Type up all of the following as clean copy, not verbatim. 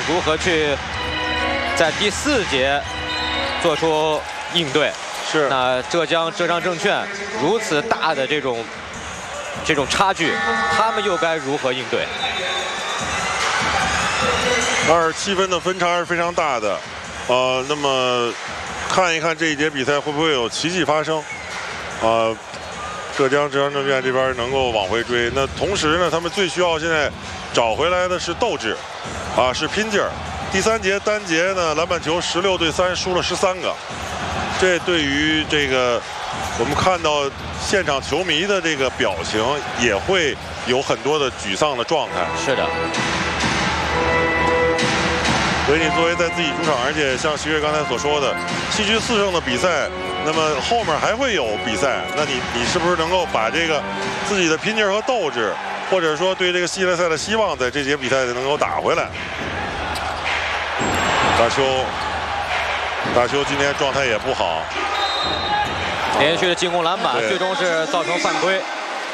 如何去在第4节做出应对。 是。 那浙江证券如此大的这种差距，他们又该如何应对 ？27分的分差是非常大的，那么看一看这一节比赛会不会有奇迹发生？浙江证券这边能够往回追，那同时呢，他们最需要现在找回来的是斗志，是拼劲儿。第3节单节呢，篮板球16对3输了13个，这对于这个我们看到现场球迷的这个表情也会有很多的沮丧的状态。 是的。 所以你作为在自己主场，而且像徐悦刚才所说的7局4胜的比赛，那么后面还会有比赛，那你是不是能够把这个自己的拼劲和斗志，或者说对这个系列赛的希望，在这节比赛能够打回来？大邱今天状态也不好， 连续的进攻篮板，最终是造成犯规。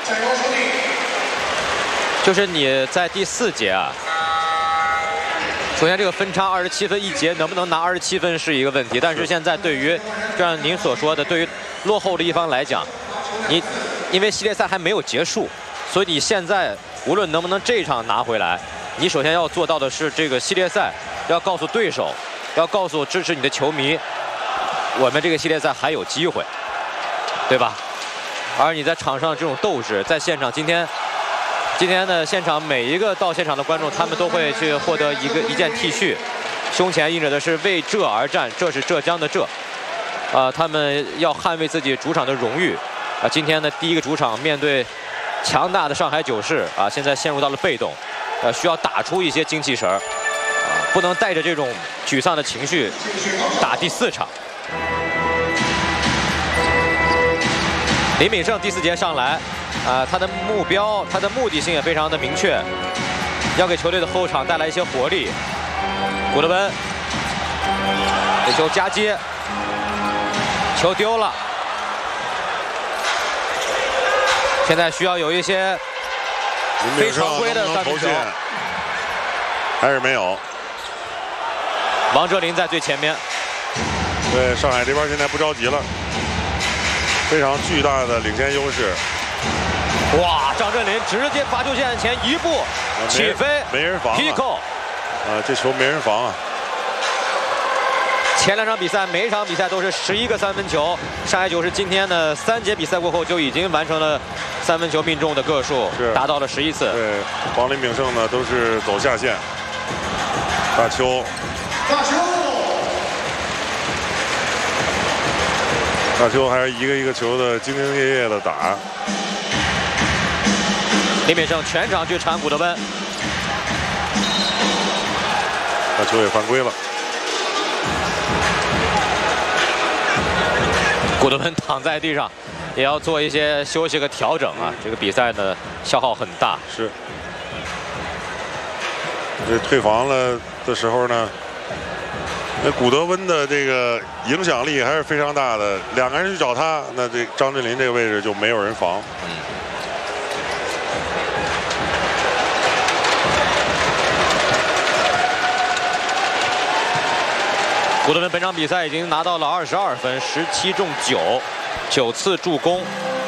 就是你在第4节啊。首先，这个分差27分一节，能不能拿27分是一个问题。但是现在对于，就像您所说的，对于落后的一方来讲，因为系列赛还没有结束，所以你现在无论能不能这一场拿回来，你首先要做到的是这个系列赛要告诉对手，要告诉支持你的球迷，我们这个系列赛还有机会，对吧？而你在场上这种斗志，在现场今天呢，现场每一个到现场的观众，他们都会去获得一件 T 恤，胸前印着的是为浙而战，这是浙江的浙，他们要捍卫自己主场的荣誉，今天的第一个主场面对强大的上海九市，现在陷入到了被动，需要打出一些精气神儿，不能带着这种沮丧的情绪打第4场。林敏胜第4节上来。他的目标，他的目的性也非常的明确，要给球队的后场带来一些活力。古德温，这球夹接，球丢了。现在需要有一些非常规的三分球， 还是没有。 王哲林在最前面。 对，上海这边现在不着急了，非常巨大的领先优势。 哇！张镇麟直接罚球线前一步起飞， 没人防 ，Pico， 这球没人防啊。 前2场比赛每一场比赛都是11个3分球，上海九市今天的3节比赛过后就已经完成了3分球命中的个数，达到了11次。 对，黄林炳胜呢都是走下线。大邱，还是一个一个球的兢兢业业的打。 林敏胜全场去缠古德温， 大邱也犯规了。 古德温躺在地上，也要做一些休息和调整啊。这个比赛呢消耗很大。 是。这退防了的时候呢，那古德温的这个影响力还是非常大的。2个人去找他，那这张镇麟这个位置就没有人防。 古德温本场比赛已经拿到了22分，17中9，9次助攻。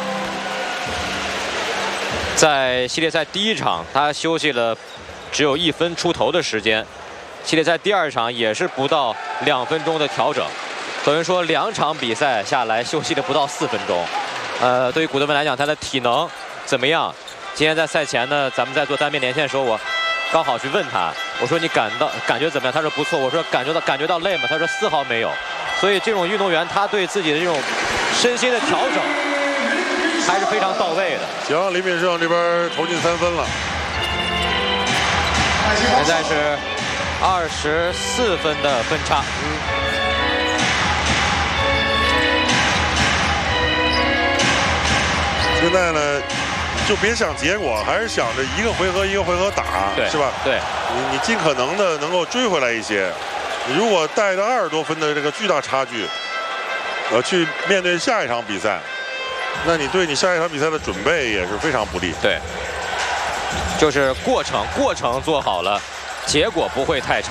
在系列赛第1场，他休息了只有1分出头的时间；系列赛第2场也是不到2分钟的调整，等于说2场比赛下来休息了不到4分钟。对于古德温来讲，他的体能怎么样？今天在赛前呢，咱们在做单边连线的时候，我刚好去问他，我说你感觉怎么样？他说不错。我说感觉到累吗？他说丝毫没有。所以这种运动员他对自己的这种身心的调整还是非常到位的。 行，林敏胜这边投进3分了。 现在是24分的分差。 现在呢，就别想结果，还是想着一个回合一个回合打，是吧？ 对， 你尽可能的能够追回来一些。你如果带着20多分的这个巨大差距，去面对下一场比赛，那你对你下一场比赛的准备也是非常不利。 对，就是过程做好了，结果不会太差。